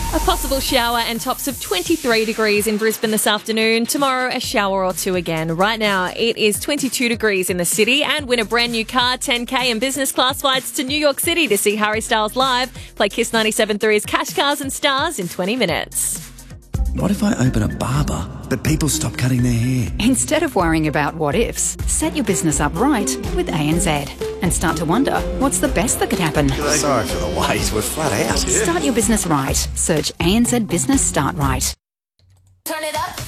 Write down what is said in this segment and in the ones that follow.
A possible shower and tops of 23 degrees in Brisbane this afternoon. Tomorrow, a shower or two again. Right now, it is 22 degrees in the city. And win a brand new car, 10K and business class flights to New York City to see Harry Styles live. Play Kiss 97.3's Cash Cars and Stars in 20 minutes. What if I open a barber, but people stop cutting their hair? Instead of worrying about what ifs, set your business up right with ANZ and start to wonder what's the best that could happen. Sorry for the wait, we're flat out. Start your business right. Search ANZ Business Start Right. Turn it up.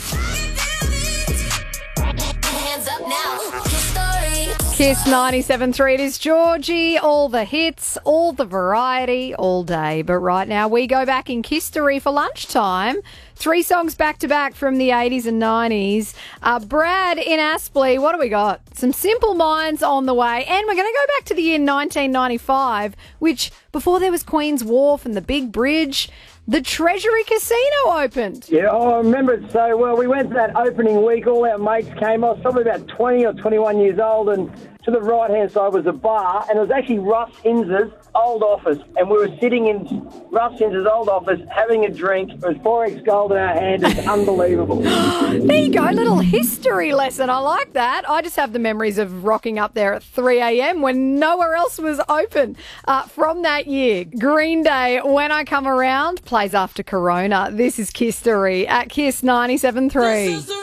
Hands up now. Kiss Story. Kiss 97.3, it is Georgie, all the hits, all the variety, all day. But right now we go back in Kiss-tory for lunchtime. 3 songs back-to-back from the 80s and 90s. Brad in Aspley, what do we got? Some Simple Minds on the way. And we're going to go back to the year 1995, which before there was Queen's Wharf and the Big Bridge, the Treasury Casino opened. Yeah, I remember it so well. We went to that opening week, all our mates came. I was probably about 20 or 21 years old, and to the right-hand side was a bar, and it was actually Russ Hinz's old office, and we were sitting in Russ Hinz's old office having a drink. It was 4X gold in our hand. It's unbelievable. There you go, little history lesson. I like that. I just have the memories of rocking up there at 3 a.m. when nowhere else was open. From that year, Green Day, When I Come Around, plays after Corona. This is Kiss Story at Kiss 97.3.